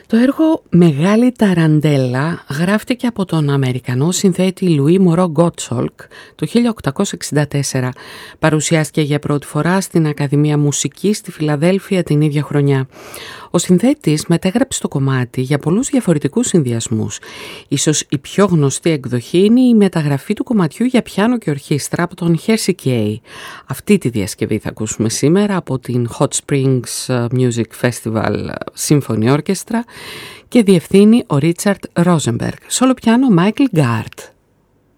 Το έργο «Μεγάλη Ταραντέλα» γράφτηκε από τον Αμερικανό συνθέτη Λουί Μωρό Γκότσολκ το 1864. Παρουσιάστηκε για πρώτη φορά στην Ακαδημία Μουσικής στη Φιλαδέλφια την ίδια χρονιά. Ο συνθέτης μετέγραψε το κομμάτι για πολλούς διαφορετικούς συνδυασμούς. Ίσως η πιο γνωστή εκδοχή είναι η μεταγραφή του κομματιού για πιάνο και ορχήστρα από τον Hersey Kay. Αυτή τη διασκευή θα ακούσουμε σήμερα από την Hot Springs Music Festival Symphony Orchestra και διευθύνει ο Ρίτσαρντ Ρόζενμπεργκ. Σόλο πιάνο Μάικλ Γκάρτ.